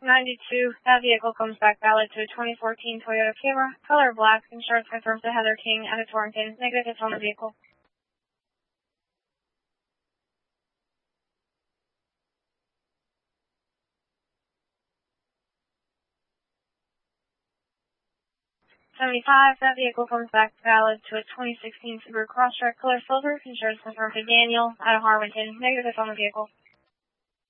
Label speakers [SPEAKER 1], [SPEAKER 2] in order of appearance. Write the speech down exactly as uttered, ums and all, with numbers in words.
[SPEAKER 1] ninety-two, that vehicle comes back valid to a twenty fourteen Toyota Camry, color black, insurance confirms to Heather King at a Torrington, negative hits on the vehicle. seventy-five, that vehicle comes back valid to a twenty sixteen Subaru Crosstrek, color silver, insurance confirmed to Daniel at a Harwinton, negative hits on the vehicle.